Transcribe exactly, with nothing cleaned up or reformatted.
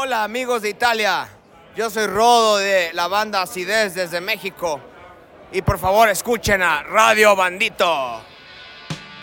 Hola amigos de Italia, yo soy Rodo de la banda Acidez desde México y por favor escuchen a Radio Bandito.